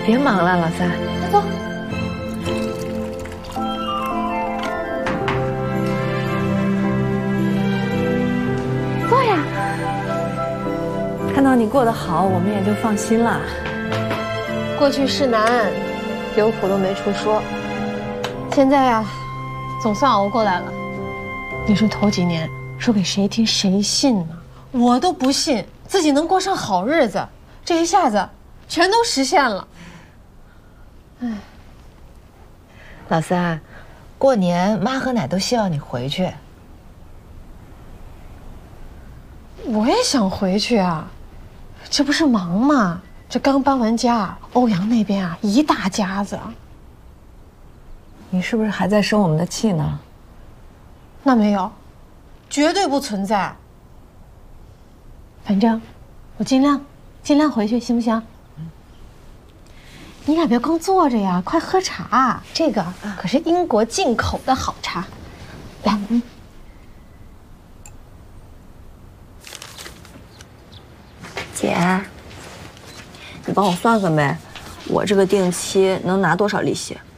别忙了，老三， 走。坐呀。 看到你过得好，我们也就放心了。 过去是难，有苦都没处说。现在呀，总算熬过来了。你说头几年说给谁听谁信呢？我都不信自己能过上好日子，这一下子全都实现了。唉， 老三，过年妈和奶都希望你回去。 我也想回去啊，这不是忙吗？这刚搬完家，欧阳那边啊一大家子。 你是不是还在生我们的气呢？ 那没有，绝对不存在。反正我尽量回去，行不行？你俩别光坐着呀，快喝茶，这个可是英国进口的好茶。来， 姐，你帮我算算呗，我这个定期能拿多少利息？